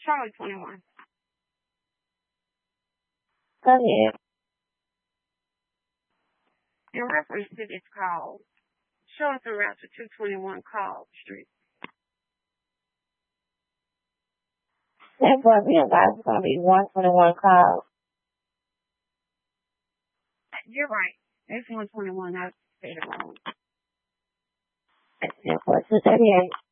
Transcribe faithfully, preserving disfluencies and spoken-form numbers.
Charlie twenty-one. Go ahead. In reference to this call, show us the route to two twenty-one Cobb Street. That brought me about it's going to be one twenty-one Cobb. You're right. It's one twenty-one. I said it wrong. That's two thirty-eight.